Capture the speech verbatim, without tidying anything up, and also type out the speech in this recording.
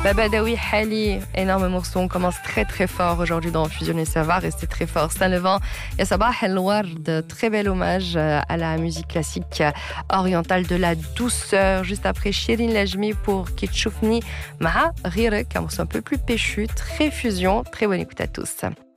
Baba Daoui Hali, énorme morceau, on commence très très fort aujourd'hui dans Fusion et ça va rester très fort. Saint-Levant et Sabah El Ward, très bel hommage à la musique classique orientale de la douceur. Juste après Shirin Lajmi pour Kitchoufni, Maha Rirek, un morceau un peu plus péchu, très fusion, très bonne écoute à tous.